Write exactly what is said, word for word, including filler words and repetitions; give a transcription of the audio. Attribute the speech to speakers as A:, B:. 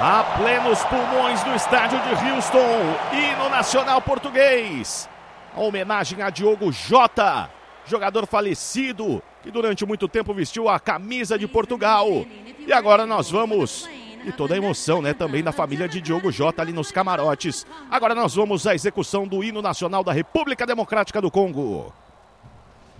A: A plenos pulmões do estádio de Houston, hino nacional português. A homenagem a Diogo Jota, jogador falecido, que durante muito tempo vestiu a camisa de Portugal. E agora nós vamos, e toda a emoção, né, também da família de Diogo Jota ali nos camarotes. Agora nós vamos à execução do hino nacional da República Democrática do Congo.